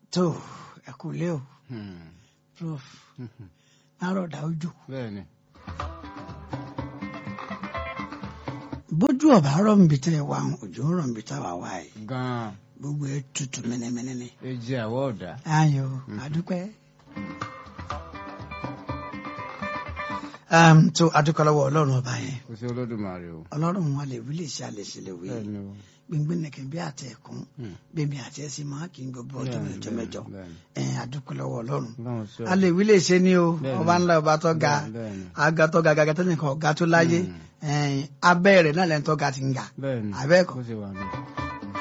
tó ẹ kú lé o prof nárọ̀dá ojú. bẹ́ẹ̀ni. bójú ọ̀bá rọ̀ níbi tẹ́ ẹ wá òjò ń rọ̀ níbi tá a wà wá yìí gan-an. gbogbo ẹ tutù mẹ́nẹ́mẹ́nẹ́ ni. èjì àwọ̀ ọ̀dà. ayọ̀ adúpẹ́. tó adúpẹ́ lọ́wọ́ ọlọ́run ọba yẹn kò sí olódùmarè o. ọlọ́run wọn lè wí lè ṣe àlè ṣe lè wí bẹ́ẹ̀ni o. gbìngbìn nìkan bí àtẹ ẹ̀kún bẹ́ẹ̀ni àti ẹ̀sìn máa kì í gbogbo ọjọ́ mẹ́jọ mẹ́jọ adúpẹ́ lọ́wọ́ ọlọ́run a lè wí lè ṣe ní o ọba ńlá ọba tó ga aga tó ga gàgà tó nìkan ọ̀gá tó láyé abẹ́ rẹ̀ náà lẹ́nu tó ga ti ń ga abẹ́ ẹ̀kọ́.